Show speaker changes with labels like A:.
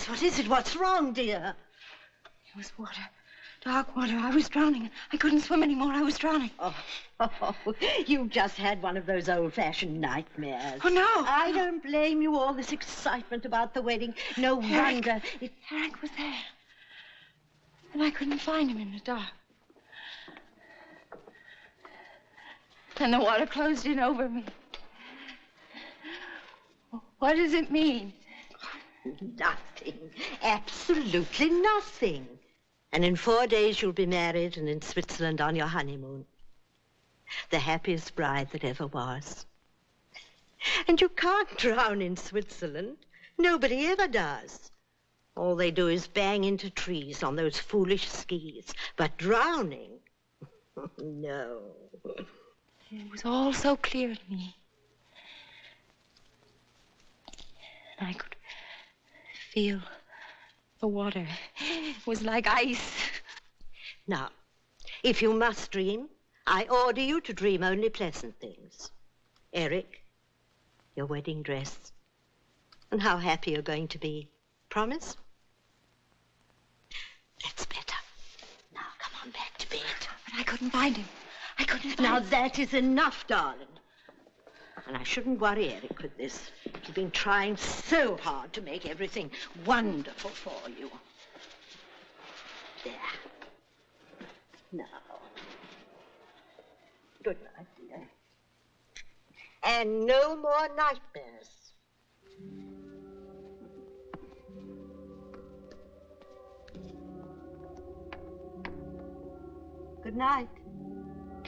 A: What is it? What's wrong, dear?
B: It was water. Dark water. I was drowning. I couldn't swim anymore. I was drowning.
A: Oh, you've just had one of those old-fashioned nightmares.
B: Oh, no.
A: I don't blame you. All this excitement about the wedding. No wonder.
B: Eric was there. And I couldn't find him in the dark. And the water closed in over me. What does it mean?
A: Nothing. Absolutely nothing. And in 4 days you'll be married and in Switzerland on your honeymoon. The happiest bride that ever was. And you can't drown in Switzerland. Nobody ever does. All they do is bang into trees on those foolish skis. But drowning? No.
B: It was all so clear to me. I could feel the water. It was like ice.
A: Now, if you must dream, I order you to dream only pleasant things. Eric, your wedding dress, and how happy you're going to be. Promise? That's better. Now, come on back to bed.
B: But I couldn't find him. I couldn't find him.
A: Now, that is enough, darling. And I shouldn't worry Eric with this. He's been trying so hard to make everything wonderful for you. There. Now. Good night, dear. And no more nightmares. Good night.